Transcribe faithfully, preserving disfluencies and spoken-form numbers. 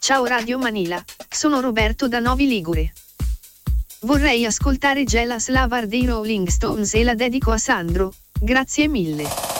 Ciao Radio Manila, sono Roberto da Novi Ligure. Vorrei ascoltare Jealous Lover dei Rolling Stones e la dedico a Sandro, grazie mille.